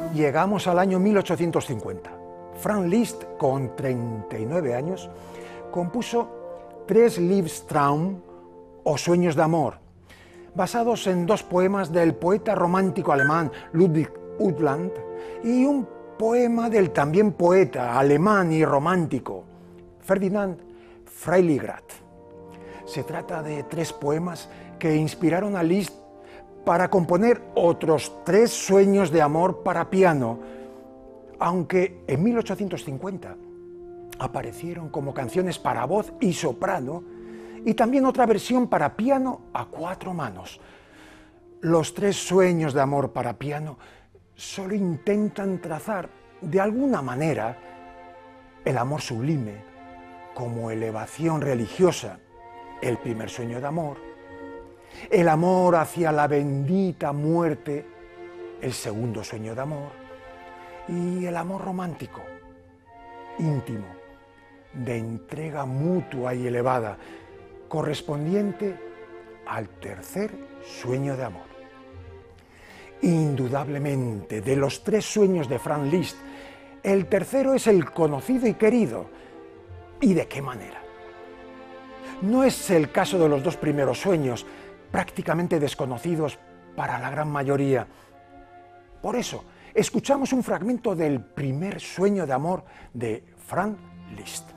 Llegamos al año 1850. Franz Liszt, con 39 años, compuso tres Liebstraum, o Sueños de Amor, basados en dos poemas del poeta romántico alemán Ludwig Uhland y un poema del también poeta alemán y romántico Ferdinand Freiligrath. Se trata de tres poemas que inspiraron a Liszt para componer otros tres Sueños de Amor para piano, aunque en 1850 aparecieron como canciones para voz y soprano y también otra versión para piano a cuatro manos. Los tres Sueños de Amor para piano solo intentan trazar de alguna manera el amor sublime como elevación religiosa, el primer Sueño de Amor, el amor hacia la bendita muerte, el segundo Sueño de Amor, y el amor romántico, íntimo, de entrega mutua y elevada, correspondiente al tercer Sueño de Amor. Indudablemente, de los tres sueños de Franz Liszt, el tercero es el conocido y querido. ¿Y de qué manera? No es el caso de los dos primeros sueños, prácticamente desconocidos para la gran mayoría. Por eso, escuchamos un fragmento del primer Sueño de Amor de Franz Liszt.